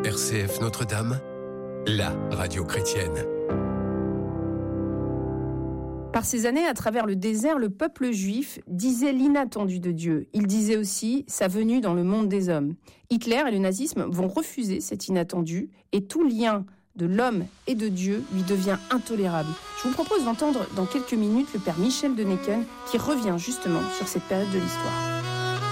RCF Notre-Dame, la radio chrétienne. Par ces années, à travers le désert, le peuple juif disait l'inattendu de Dieu. Il disait aussi sa venue dans le monde des hommes. Hitler et le nazisme vont refuser cet inattendu et tout lien de l'homme et de Dieu lui devient intolérable. Je vous propose d'entendre dans quelques minutes le père Michel de Necken qui revient justement sur cette période de l'histoire.